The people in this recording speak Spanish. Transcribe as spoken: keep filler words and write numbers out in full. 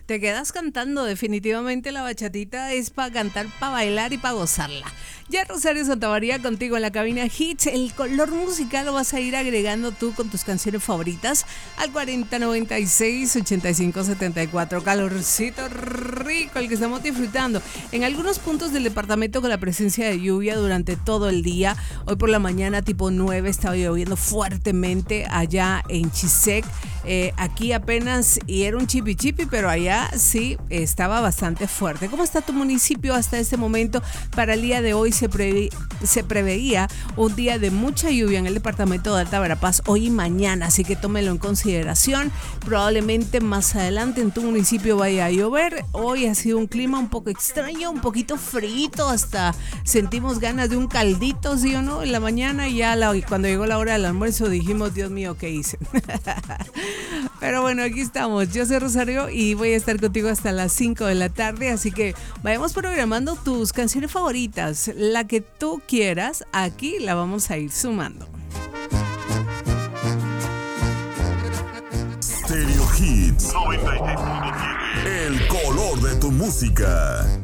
te quedas cantando. Definitivamente la bachatita es para cantar, para bailar y para gozarla. Ya Rosario Santamaría contigo en la cabina Hits. El color musical lo vas a ir agregando tú con tus canciones favoritas al cuarenta noventa y seis ochenta y cinco setenta y cuatro. Calorcito rico el que estamos disfrutando. En algunos puntos del departamento con la presencia de lluvia durante todo el día. Hoy por la mañana tipo nueve estaba lloviendo fuertemente allá en Chisec. Eh, aquí apenas y era un chipi chipi, pero allá sí estaba bastante fuerte. ¿Cómo está tu municipio hasta este momento? Para el día de hoy se, previ- se preveía un día de mucha lluvia en el departamento de Alta Verapaz hoy y mañana, así que tómelo en consideración. Probablemente más adelante en tu municipio vaya a llover. Hoy ha sido un clima un poco extraño, un poquito frito, hasta sentimos ganas de un caldito, ¿sí o no? En la mañana y ya la, cuando llegó la hora del almuerzo dijimos, Dios mío, ¿qué hice? Pero bueno, aquí estamos. Yo soy Rosario y voy a estar contigo hasta las cinco de la tarde, así que vayamos programando tus canciones favoritas. La que tú quieras, aquí la vamos a ir sumando. Stereo Hits noventa y seis punto siete. El color de tu música.